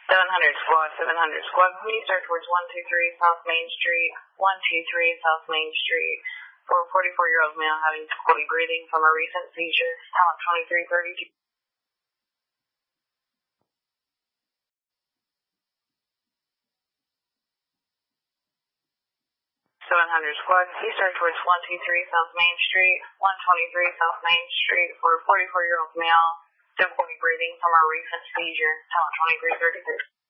700 squad, 700 squad. Please start towards 123 South Main Street, 123 South Main Street. For a 44-year-old male having difficulty breathing from a recent seizure. Talent 2332. 700 squad. Please start towards 123 South Main Street, 123 South Main Street. For a 44-year-old male difficulty breathing from a recent seizure. Talent 2333.